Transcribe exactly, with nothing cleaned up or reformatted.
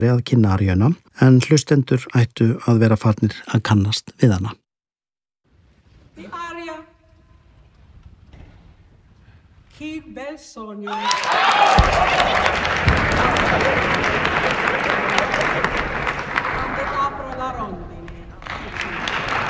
að kynna aríuna en hlustendur ættu að vera farnir að kannast við hana. The aria Chi bel sogno